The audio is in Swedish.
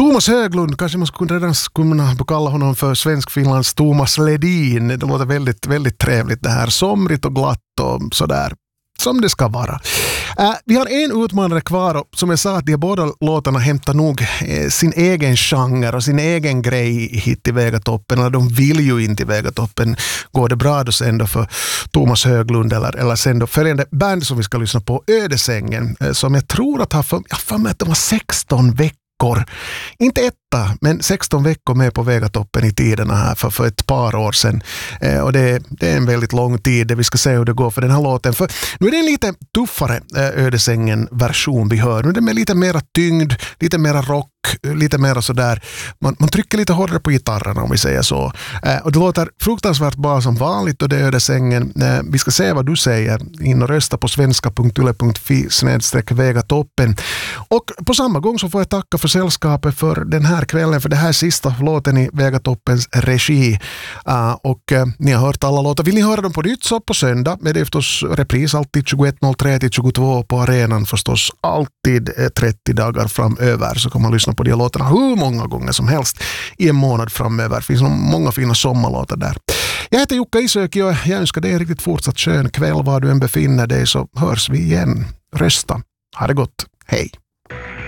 Thomas Höglund, kanske man skulle redan kunna kalla honom för Svensk-Finlands Thomas Ledin. Det låter väldigt, väldigt trevligt det här. Somrigt och glatt och sådär. Som det ska vara. Vi har en utmanare kvar och som jag sa att de båda låtarna hämtar nog sin egen genre och sin egen grej hit i Vegatoppen. Eller de vill ju inte i Vegatoppen. Går det bra då sen då för Thomas Höglund eller sen då följande band som vi ska lyssna på, Ödesängen, som jag tror att för mig att de var 16 veckor. Inte etta, men 16 veckor med på Vegatoppen i tiderna här för ett par år sedan. Och det är en väldigt lång tid. Vi ska se hur det går för den här låten. För nu är det en lite tuffare Ödesängen-version vi hör. Nu är det med lite mera tyngd, lite mera rock, lite mera sådär. Man trycker lite hårdare på gitarrerna om vi säger så. Och det låter fruktansvärt bra som vanligt och det är Ödesängen. Vi ska se vad du säger. In och rösta på svenska.yle.fi/Vegatoppen. Och på samma gång så får jag tacka för sällskapet för den här kvällen, för det här sista låten i Vegatoppens regi. Ni har hört alla låtar. Vill ni höra dem på nytt så på söndag med det förstås repris alltid 21.03 till 22 på arenan förstås alltid 30 dagar framöver, så kan man lyssna på de låtarna hur många gånger som helst i en månad framöver. Det finns många fina sommarlåtar där. Jag heter Jukka Isöki och jag önskar dig en riktigt fortsatt skön kväll var du än befinner dig, så hörs vi igen. Rösta. Ha det gott. Hej.